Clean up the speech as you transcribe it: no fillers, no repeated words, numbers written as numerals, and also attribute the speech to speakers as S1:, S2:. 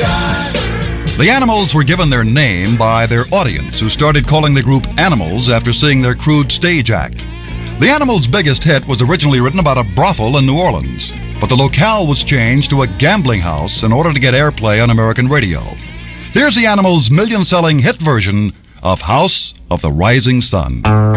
S1: The Animals were given their name by their audience, who started calling the group Animals after seeing their crude stage act. The Animals' biggest hit was originally written about a brothel in New Orleans, but the locale was changed to a gambling house in order to get airplay on American radio. Here's the Animals' million-selling hit version of House of the Rising Sun.